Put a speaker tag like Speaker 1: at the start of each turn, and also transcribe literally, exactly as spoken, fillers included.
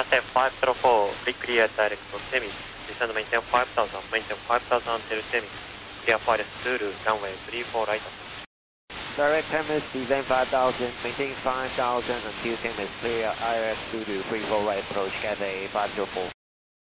Speaker 1: 車線ごゼロよん、Be clear direct semi, descend maintain five thousand, maintain five thousand until semi, clear for Zulu, runway three four right.
Speaker 2: Direct ten minutes, descend five thousand, maintain five thousand until ten minutes, clear I R S Zulu three four right, approach Cathay five zero four.